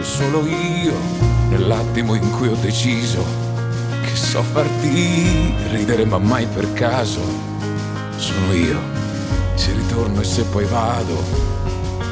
solo io, nell'attimo in cui ho deciso che so farti ridere ma mai per caso. Sono io, se ritorno e se poi vado,